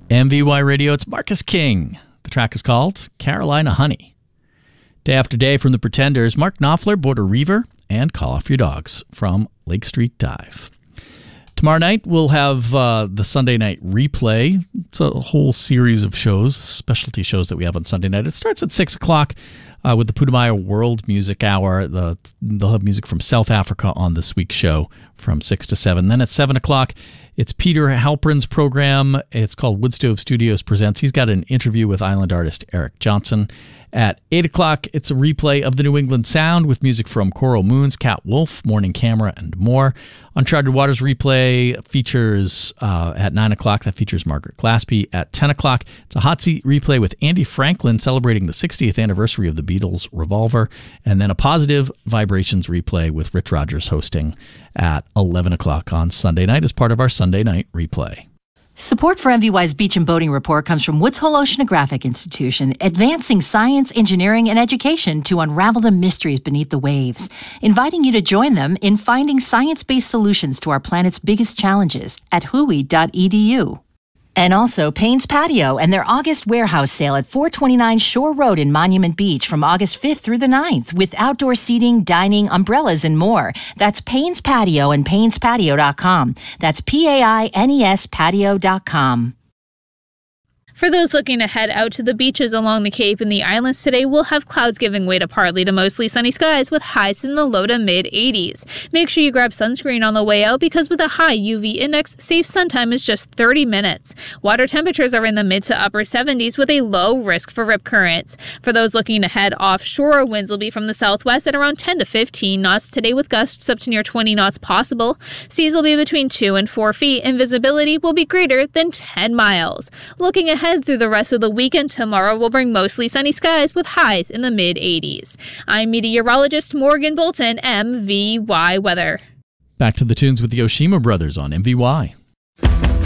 MVY Radio, it's Marcus King. The track is called Carolina Honey. Day After Day from the Pretenders, Mark Knopfler, Border Reaver, and Call Off Your Dogs from Lake Street Dive. Tomorrow night, we'll have the Sunday night replay. It's a whole series of shows, specialty shows that we have on Sunday night. It starts at 6 o'clock with the Putumayo World Music Hour. They'll have music from South Africa on this week's show from 6 to 7. Then at 7 o'clock, it's Peter Halperin's program. It's called Woodstove Studios Presents. He's got an interview with island artist Eric Johnson. At 8 o'clock, it's a replay of the New England Sound with music from Coral Moons, Cat Wolf, Morning Camera, and more. Uncharted Waters replay features at 9 o'clock. That features Margaret Glaspie. At 10 o'clock, it's a hot seat replay with Andy Franklin celebrating the 60th anniversary of the Beatles' Revolver. And then a Positive Vibrations replay with Rich Rogers hosting at 11 o'clock on Sunday night as part of our Sunday night replay. Support for MVY's Beach and Boating Report comes from Woods Hole Oceanographic Institution, advancing science, engineering, and education to unravel the mysteries beneath the waves, inviting you to join them in finding science-based solutions to our planet's biggest challenges at hui.edu. And also Payne's Patio and their August warehouse sale at 429 Shore Road in Monument Beach from August 5th through the 9th with outdoor seating, dining, umbrellas, and more. That's Payne's Patio and Payne'sPatio.com. That's P-A-I-N-E-S patio.com. For those looking to head out to the beaches along the Cape and the islands today, we'll have clouds giving way to partly to mostly sunny skies with highs in the low to mid-80s. Make sure you grab sunscreen on the way out because with a high UV index, safe sun time is just 30 minutes. Water temperatures are in the mid to upper 70s with a low risk for rip currents. For those looking to head offshore, winds will be from the southwest at around 10 to 15 knots today with gusts up to near 20 knots possible. Seas will be between 2 and 4 feet and visibility will be greater than 10 miles. Looking ahead through the rest of the weekend, tomorrow will bring mostly sunny skies with highs in the mid-80s. I'm meteorologist Morgan Bolton, MVY Weather. Back to the tunes with the Oshima Brothers on MVY.